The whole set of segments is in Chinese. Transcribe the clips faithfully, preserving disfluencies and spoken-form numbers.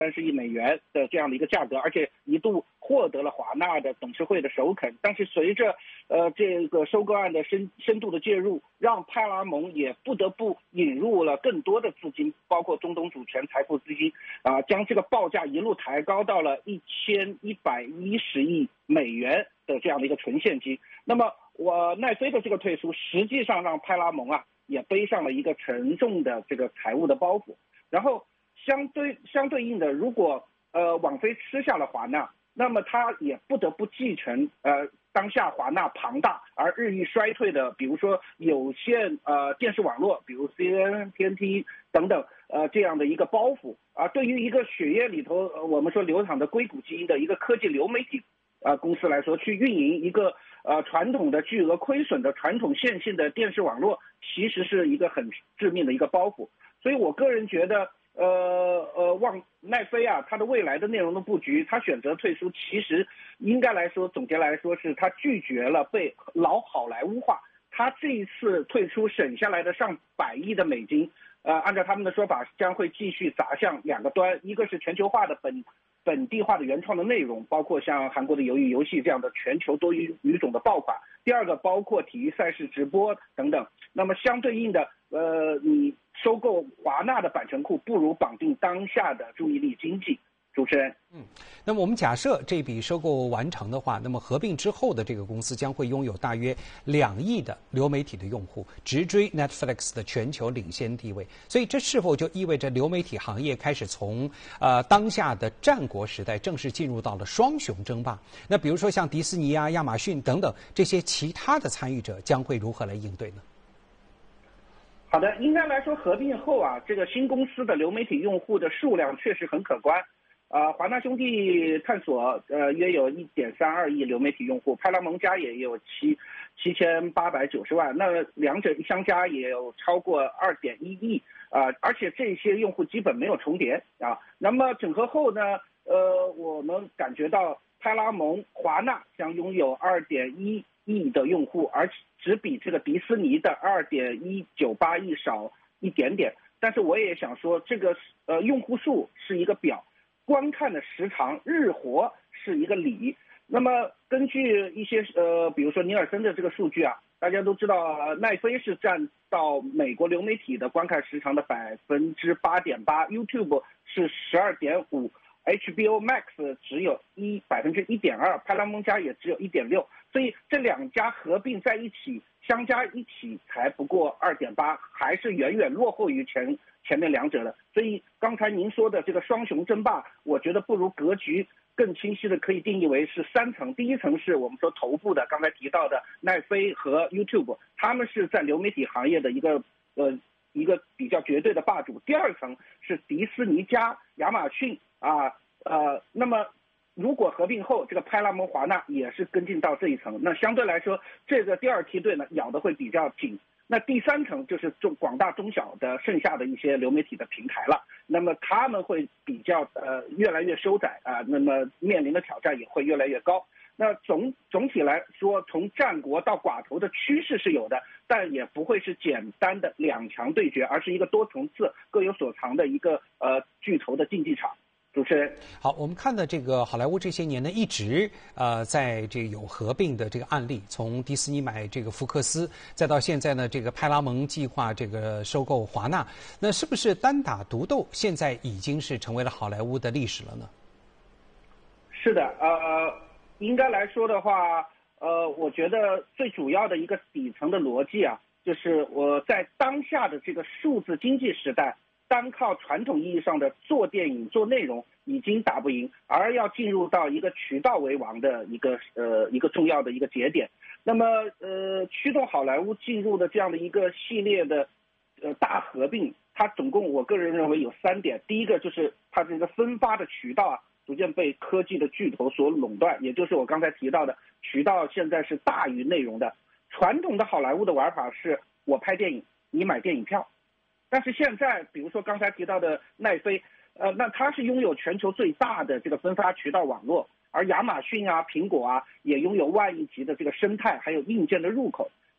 三十亿美元的这样的一个价格，而且一度获得了华纳的董事会的首肯。但是随着呃这个收购案的深深度的介入，让派拉蒙也不得不引入了更多的资金，包括中东主权财富资金啊、呃，将这个报价一路抬高到了一千一百一十亿美元的这样的一个纯现金。那么我奈飞的这个退出，实际上让派拉蒙啊也背上了一个沉重的这个财务的包袱。然后相对相对应的，如果呃网飞吃下了华纳，那么他也不得不继承呃当下华纳庞大而日益衰退的，比如说有线呃电视网络，比如 C N N、T N T 等等呃这样的一个包袱啊、呃。对于一个血液里头、呃、我们说流淌的硅谷基因的一个科技流媒体啊、呃、公司来说，去运营一个呃传统的巨额亏损的传统线性的电视网络，其实是一个很致命的一个包袱。所以我个人觉得。呃呃，望奈飞啊，它的未来的内容的布局，它选择退出，其实应该来说，总结来说是它拒绝了被老好莱坞化。它这一次退出省下来的上百亿的美金，呃，按照他们的说法，将会继续砸向两个端，一个是全球化的本本地化的原创的内容，包括像韩国的鱿鱼游戏这样的全球多语语种的爆款；第二个包括体育赛事直播等等。那么相对应的，呃，你收购华纳的版权库，不如绑定当下的注意力经济。主持人， 嗯，那么我们假设这笔收购完成的话，那么合并之后的这个公司将会拥有大约两亿的流媒体的用户，直追 Netflix 的全球领先地位。所以，这是否就意味着流媒体行业开始从呃当下的战国时代正式进入到了双雄争霸？那比如说像迪士尼啊、亚马逊等等这些其他的参与者将会如何来应对呢？ 好的，应该来说，合并后啊，这个新公司的流媒体用户的数量确实很可观。呃，华纳兄弟探索呃约有一点三二亿流媒体用户，派拉蒙家也有七七千八百九十万，那两者一相加也有超过二点一亿啊、呃，而且这些用户基本没有重叠啊。那么整合后呢，呃，我们感觉到派拉蒙华纳将拥有二点一亿的用户，而只比这个迪士尼的二点一九八亿少一点点。但是我也想说，这个呃用户数是一个表。观看的时长日活是一个理。那么根据一些呃，比如说尼尔森的这个数据啊，大家都知道，呃、奈飞是占到美国流媒体的观看时长的百分之八点八 ，YouTube 是十二点五 ，H B O Max 只有一百分之一点二，派拉蒙家也只有一点六，所以这两家合并在一起，相加一起才不过二点八，还是远远落后于前。前面两者的，所以刚才您说的这个双雄争霸，我觉得不如格局更清晰的可以定义为是三层。第一层是我们说头部的，刚才提到的奈飞和 YouTube， 他们是在流媒体行业的一个呃一个比较绝对的霸主。第二层是迪士尼加亚马逊啊呃，那么如果合并后，这个派拉蒙华纳也是跟进到这一层，那相对来说，这个第二梯队呢咬得会比较紧。那第三层就是中广大中小的剩下的一些流媒体的平台了，那么他们会比较呃越来越收窄啊、呃，那么面临的挑战也会越来越高。那总总体来说，从战国到寡头的趋势是有的，但也不会是简单的两强对决，而是一个多层次、各有所长的一个呃巨头的竞技场。主持人， 好，我们看的这个好莱坞这些年呢，一直呃在这个有合并的这个案例，从迪士尼买这个福克斯，再到现在呢，这个派拉蒙计划这个收购华纳，那是不是单打独斗现在已经是成为了好莱坞的历史了呢？ 是的，呃，应该来说的话，呃，我觉得最主要的一个底层的逻辑啊，就是我在当下的这个数字经济时代。单靠传统意义上的做电影、做内容已经打不赢，而要进入到一个渠道为王的一个呃一个重要的一个节点。那么呃，驱动好莱坞进入的这样的一个系列的呃大合并，它总共我个人认为有三点。第一个就是它这个分发的渠道啊，逐渐被科技的巨头所垄断，也就是我刚才提到的渠道现在是大于内容的。传统的好莱坞的玩法是我拍电影，你买电影票。但是现在，比如说刚才提到的奈飞，呃，那它是拥有全球最大的这个分发渠道网络，而亚马逊啊、苹果啊也拥有万亿级的这个生态，还有硬件的入口。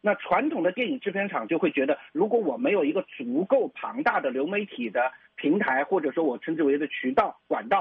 那传统的电影制片厂就会觉得，如果我没有一个足够庞大的流媒体的平台，或者说我称之为的渠道管道，